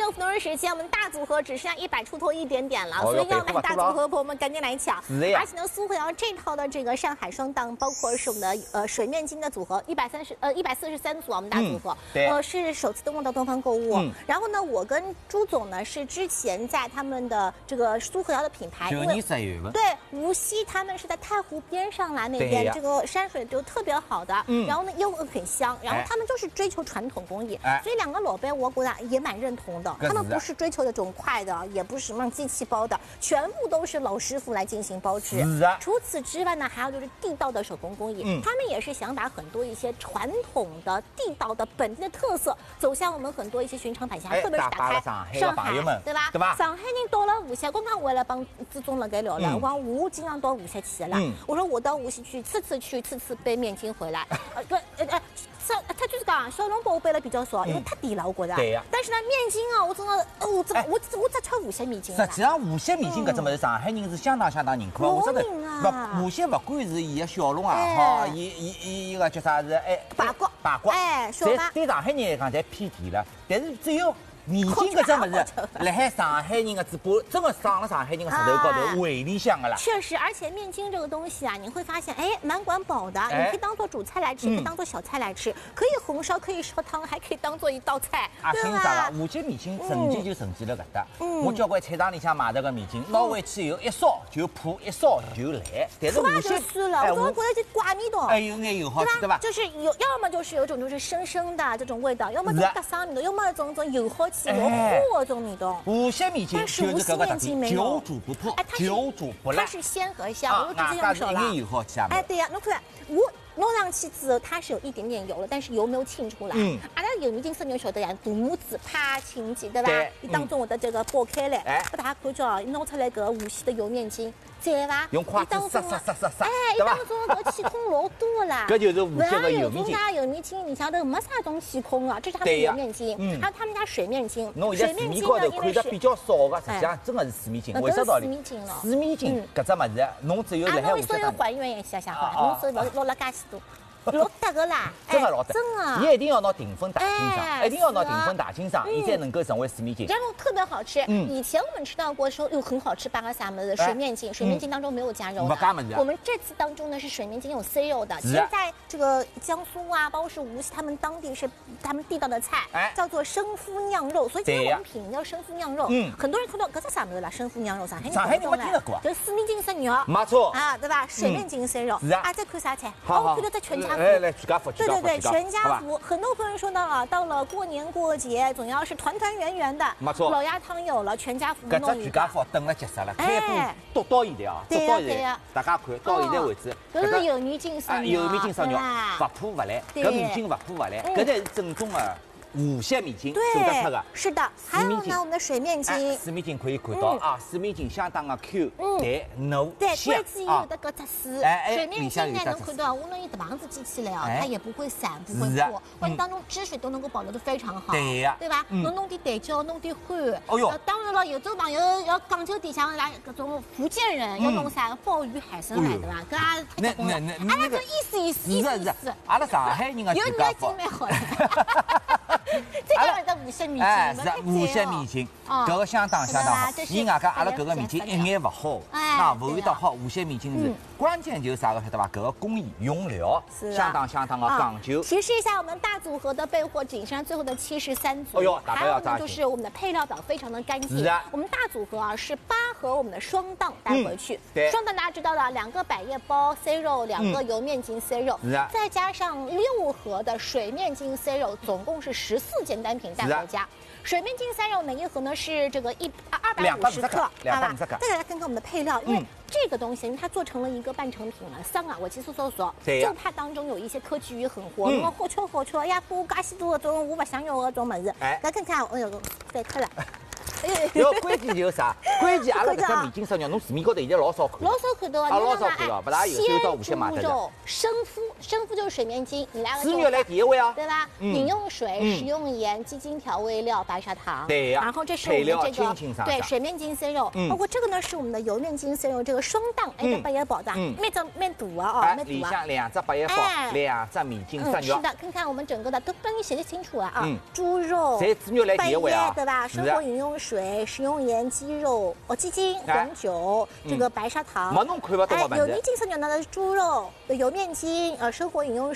这个服装时期，我们大组合只剩下100出头一点点了， 哦所以要买大组合的朋友们赶紧来抢。 是呀。 而且呢，苏荷瑶这套的这个上海双档，包括是我们的水面巾的组合，143组我们大组合，是首次登陆到东方购物。然后呢，我跟朱总呢是之前在他们的这个苏荷瑶的品牌， 去年10月份。 对，无锡他们是在太湖边上来那边，这个山水就特别好的，然后呢又很香，然后他们就是追求传统工艺，所以两个老板我觉得也蛮认同的。他们不是追求那种快的，也不是什么机器包的，全部都是老师傅来进行包制。除此之外呢，还有就是地道的手工工艺，他们也是想把很多一些传统的、地道的、本地的特色走向我们很多一些寻常百姓，特别是打开上海，对吧？上海人到了无锡，刚刚我来帮朱总了解聊了，我经常到无锡去的啦。我说我到无锡去，次次背面巾回来。他就是讲小笼包我背了比较少，因为太低了，我觉得。 对呀。 但是呢，面筋啊，我真的，我只吃无锡面筋。 实际上，无锡面筋搿只物事，上海人是相当认可。我晓得，无锡不管是伊个小笼也好，伊个叫啥是排骨， 对上海人来讲侪偏甜了。但是只有面筋搿只物事，辣海上海人的嘴巴，真的上了上海人的舌头高头，胃里香的啦。 确实，而且面筋这个东西啊，你会发现，蛮管饱的，你可以当做主菜来吃，可以当做小菜来吃，可以红烧，可以烧汤，还可以当做一道菜， 对吧？啥个？无锡面筋神奇就神奇了搿搭。我交关菜场里向买这个面筋，拿回去以后一烧就破，一烧就烂。但是无锡就酸了，我觉得就挂味道。 有眼油好吃，对吧？ 就是要么就是有种就是生生的这种味道，要么就是搭上味道，要么种油好吃老火这种味道。 无锡面筋就是搿个特点，久煮不破，久煮不烂。 它是鲜和香，我直接用手了。 油好吃啊！ 对呀，侬看我弄上去之后，它是有一点点油了，但是油没有沁出来。阿拉油面筋是你晓得呀，大拇指啪沁起，对吧？你当中我的这个剥开来，给大家看叫，弄出来个无锡的油面筋。对吧？ 用筷子撒， 一当中搿气孔老多啦。 搿就是无锡的油面筋。 油面筋里向头没啥种气孔啊，这是他们油面筋。还有他们家水面筋。 侬现在市面高头看着比较少的，实际上真的是水面筋。为啥道理？水面筋搿只物事，侬只有辣海无锡。 稍微还原一下好了，侬手捞了介许多。老得个啦， 真的老得， 真的， 你一定要拿顶分大清爽，一定要拿顶分大清爽，你才能够成为水面筋。 然后特别好吃，以前我们吃到过说又很好吃，八个啥么子水面筋，水面筋当中没有加肉的。我们这次当中呢是水面筋有 C 肉的，其实在这个江苏啊，包括是无锡，他们当地是他们地道的菜，叫做生夫酿肉，所以今天我们品叫生夫酿肉。很多人看到搿是啥么子啦？生夫酿肉，上海人没听到过，就是水面筋生肉， 没错啊，对吧？水面筋生肉，再看啥菜？我看到这全家。 来全家福， 对，全家福。很多朋友说到啊，到了过年过节，总要是团团圆圆的。 没错， 老鸭汤有了，全家福弄一个。搿只全家福等了结束了，开播到现在啊，到现在，大家看到现在为止， 搿是油面筋生肉， 油面筋生肉，不破不烂，搿面筋不破不烂，搿才是正宗的。无锡面筋做得出的， 是的，还有呢，我们的水面筋， 水面筋可以看到啊，水面筋相当的 Q、弹、糯、香啊。有的搿只丝，水面筋呢，能看到，无论你大房子挤起来啊，它也不会散，不会破，或者当中汁水都能够保留得非常好， 对呀， 对吧？侬弄点蛋饺，弄点欢， 哦哟， 当然了，有种朋友要讲究点像来搿种福建人要弄啥鲍鱼海参来，对吧？搿也太结棍了，阿拉搿意思， 阿拉上海人的有眼睛蛮好了。这个的无锡面筋， 是无锡面筋，搿个相当好。伊外加阿拉搿个面筋一眼勿好，那味道好。无锡面筋是关键就是啥个晓得伐？搿个工艺用料相当的讲究。 提示一下，我们大组合的备货仅剩最后的73组，还有呢就是我们的配料表非常的干净。我们大组合啊是8盒我们的双档带回去，双档大家知道的，2个百叶包 C 肉，2个油面筋 C 肉，再加上6盒的水面筋 C 肉，总共是14件单品带回家。水面筋3肉每一盒呢是这个250克， 好吧？ 再来看看我们的配料，因为这个东西它做成了一个半成品了，桑啊，我其实搜，就怕当中有一些科技与狠活，那么好巧呀，不介许多这种我不想要的这种么子。来看看，哎呦，再看了。 要关键就是啥？关键阿拉搿只面筋烧肉，侬市面高头现在老少看。 老少看到啊， 老少看到，不大有，只有到无锡买得的。 生麸就是水面筋，你来个。 猪肉来第一位啊， 对吧？饮用水、食用盐、鸡精调味料、白砂糖。 对呀。 然后这是我们这个对水面筋鲜肉，包括这个呢是我们的油面筋鲜肉，这个双档，哎，八叶包的，面大啊， 里向2只八叶包，2只面筋生肉。 是的，看我们整个的都帮你写得清楚了啊，猪肉。 这猪肉来第一位啊， 对吧？生活饮用水、食用盐、鸡肉、鸡精、红酒，这个白砂糖。 没侬看不到我油面筋鲜肉拿的是猪肉，油面筋，生活饮用